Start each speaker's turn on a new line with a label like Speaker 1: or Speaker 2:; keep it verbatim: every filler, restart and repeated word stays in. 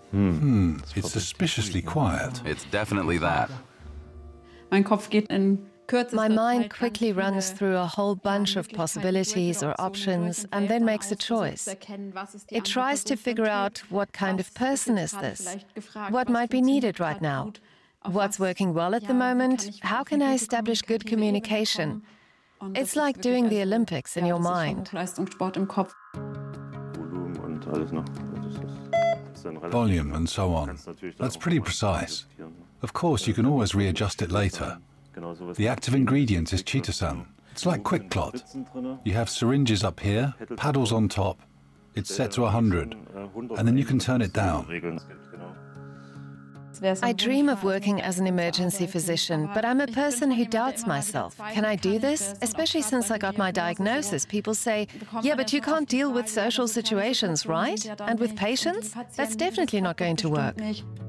Speaker 1: Hmm, it's suspiciously quiet.
Speaker 2: It's definitely that.
Speaker 3: Mein Kopf geht in
Speaker 4: My mind quickly runs through a whole bunch of possibilities or options and then makes a choice. It tries to figure out what kind of person is this, what might be needed right now, what's working well at the moment, how can I establish good communication. It's like doing the Olympics in your mind.
Speaker 1: Volume and so on. That's pretty precise. Of course, you can always readjust it later. The active ingredient is chitosan. It's like quick clot. You have syringes up here, paddles on top. It's set to one hundred, and then you can turn it down.
Speaker 4: I dream of working as an emergency physician, but I'm a person who doubts myself. Can I do this? Especially since I got my diagnosis, people say, yeah, but you can't deal with social situations, right? And with patients? That's definitely not going to work.